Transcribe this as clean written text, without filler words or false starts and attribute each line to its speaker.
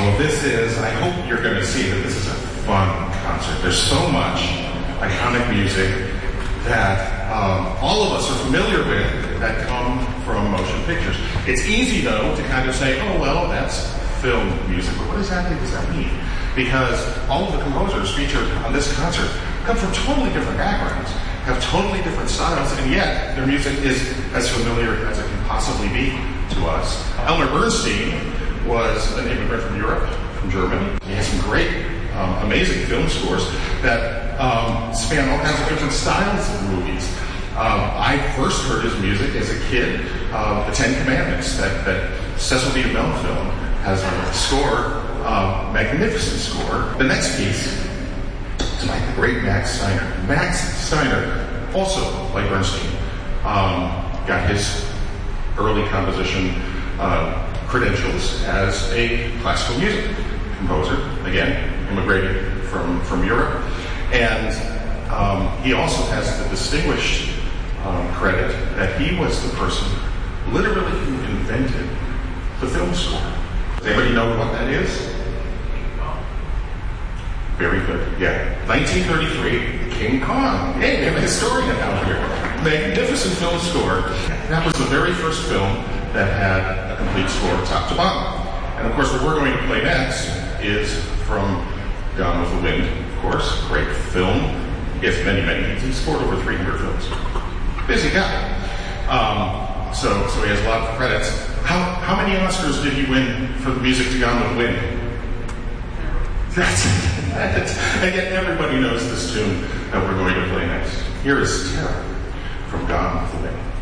Speaker 1: Well, I hope you're going to see that this is a fun concert. There's so much iconic music that all of us are familiar with that come from motion pictures. It's easy, though, to kind of say, oh, well, that's film music. But what exactly does that mean? Because all of the composers featured on this concert come from totally different backgrounds, have totally different styles, and yet their music is as familiar as it can possibly be to us. Elmer Bernstein was an immigrant from Europe, from Germany. He has some great, amazing film scores that span all kinds of different styles of movies. I first heard his music as a kid, The Ten Commandments, that Cecil B. DeMille film has a score, magnificent score. The next piece is by the great Max Steiner. Max Steiner, also like Bernstein, got his early composition credentials as a classical music composer, again, immigrated from Europe. And he also has the distinguished credit that he was the person literally who invented the film score. Does anybody know what that is? Very good. Yeah. 1933, King Kong. Hey, we have a historian out here. Magnificent film score. That was the very first film that had a complete score top to bottom. And of course, what we're going to play next is from Gone with the Wind, of course. Great film. Yes, many. He's scored over 300 films. Busy guy. So he has a lot of credits. How many Oscars did he win for the music to Gone with the Wind? That's it. And yet everybody knows this tune that we're going to play next. Here is Tara from Gone with the Wind.